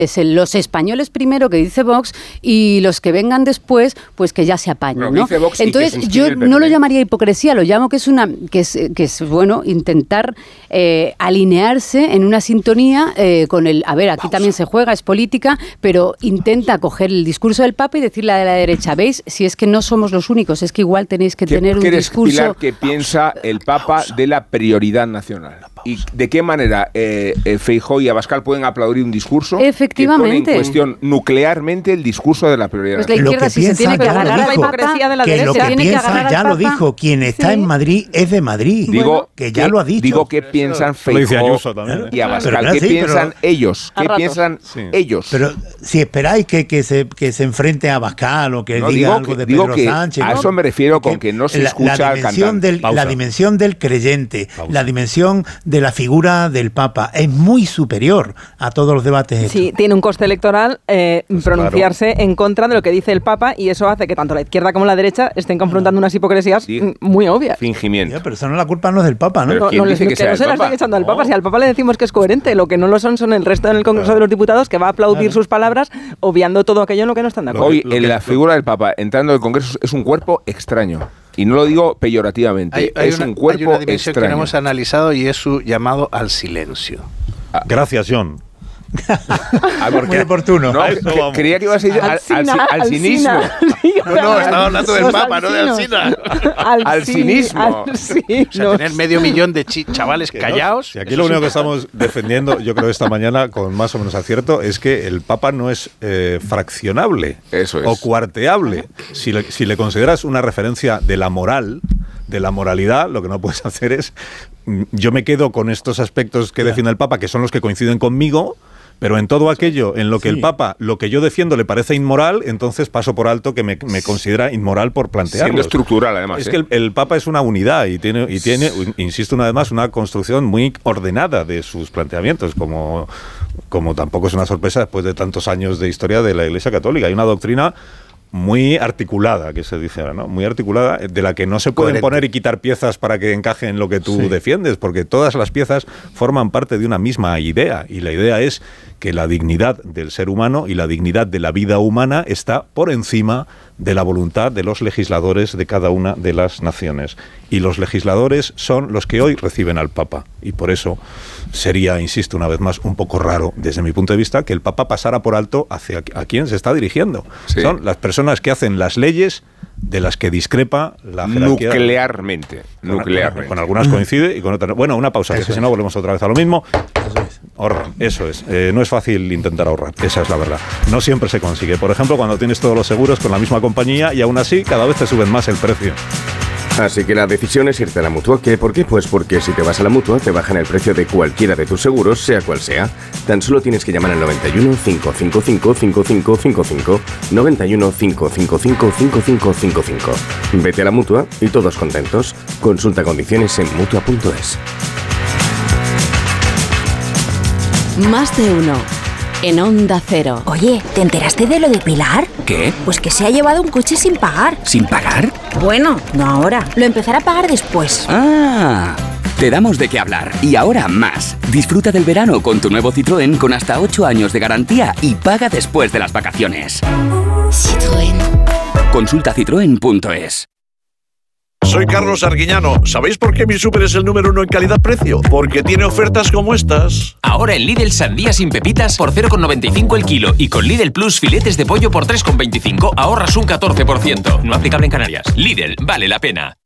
los españoles primero, que dice Vox, y los que vengan después, pues que ya se apañen, ¿no? Entonces yo no lo llamaría hipocresía, lo llamo que es bueno, intentar alinearse en una sintonía con el... A ver, aquí también se juega, es política, pero intenta coger el discurso del Papa y decirle a la derecha, ¿veis? Si es que no somos los únicos, es que igual tenéis que tener un discurso... Pilar, ¿qué piensa el Papa de la prioridad nacional? ¿Y de qué manera Feijóo y Abascal pueden aplaudir un discurso que pone en cuestión nuclearmente el discurso de la prioridad nacional? Pues la izquierda, si se tiene que agarrar a la hipocresía de la derecha, lo que piensa, ya lo dijo, quien está en Madrid es de Madrid. Digo, que ya lo ha dicho. Digo, ¿qué piensan Feijóo y Abascal? ¿Qué piensan ellos? ¿Qué piensan ellos? Pero si esperáis que se enfrente a Abascal o que diga algo de Pedro Sánchez... A eso me refiero con que no se escucha al cantante. La dimensión del creyente, la dimensión de la figura del Papa es muy superior a todos los debates. Sí, tiene un coste electoral pronunciarse en contra de lo que dice el Papa, y eso hace que tanto la izquierda como la derecha estén confrontando unas hipocresías muy obvias. Fingimiento. Pero eso no, la culpa no es del Papa, ¿no? No se la están echando al Papa. Si al Papa le decimos que es coherente, lo que no lo son el resto del Congreso de los Diputados, que va a aplaudir sus palabras, obviando todo aquello en lo que no están de acuerdo. Hoy, en la figura del Papa entrando al Congreso, es un cuerpo extraño. Y no lo digo peyorativamente, es un cuerpo hay una dimensión extraño. Que no hemos analizado y es su llamado al silencio. Gracias, John. Muy oportuno. No, creía que ibas a ir al cinismo. No, estaba hablando del Papa, no de Alsina. Al cinismo. O sea, tener 500.000 de chavales callados. Y aquí lo único que estamos defendiendo, yo creo esta mañana, con más o menos acierto, es que el Papa no es fraccionable o cuarteable. Si le consideras una referencia de la moral, de la moralidad, lo que no puedes hacer es... Yo me quedo con estos aspectos que defiende el Papa, que son los que coinciden conmigo, pero en todo aquello en lo que el Papa, lo que yo defiendo, le parece inmoral, entonces paso por alto que me considera inmoral por plantearlo. Siendo estructural, además. Es que el Papa es una unidad y tiene, insisto una vez más, una construcción muy ordenada de sus planteamientos, como tampoco es una sorpresa después de tantos años de historia de la Iglesia Católica. Hay una doctrina muy articulada, que se dice ahora, ¿no? Muy articulada, de la que no se pueden poner y quitar piezas para que encaje en lo que tú defiendes, porque todas las piezas forman parte de una misma idea, y la idea es que la dignidad del ser humano y la dignidad de la vida humana está por encima de la voluntad de los legisladores de cada una de las naciones. Y los legisladores son los que hoy reciben al Papa. Y por eso sería, insisto una vez más, un poco raro, desde mi punto de vista, que el Papa pasara por alto hacia a quién se está dirigiendo. Sí. Son las personas que hacen las leyes de las que discrepa la jerarquía. Nuclearmente. Con algunas coincide y con otras no. Bueno, una pausa, que si no volvemos otra vez a lo mismo. Ahorran, eso es. No es fácil intentar ahorrar, esa es la verdad. No siempre se consigue. Por ejemplo, cuando tienes todos los seguros con la misma compañía y aún así cada vez te suben más el precio. Así que la decisión es irte a la Mutua. ¿Por qué? Pues porque si te vas a la Mutua te bajan el precio de cualquiera de tus seguros, sea cual sea. Tan solo tienes que llamar al 91 555 5555, 91 555 5555. Vete a la Mutua y todos contentos. Consulta condiciones en Mutua.es. Más de uno. En Onda Cero. Oye, ¿te enteraste de lo de Pilar? ¿Qué? Pues que se ha llevado un coche sin pagar. ¿Sin pagar? Bueno, no ahora. Lo empezará a pagar después. ¡Ah! Te damos de qué hablar. Y ahora más. Disfruta del verano con tu nuevo Citroën con hasta 8 años de garantía y paga después de las vacaciones. Citroën. Consulta citroen.es. Soy Carlos Arguiñano. ¿Sabéis por qué mi súper es el número 1 en calidad-precio? Porque tiene ofertas como estas. Ahora en Lidl sandía sin pepitas por 0,95 el kilo y con Lidl Plus filetes de pollo por 3,25 ahorras un 14%. No aplicable en Canarias. Lidl, vale la pena.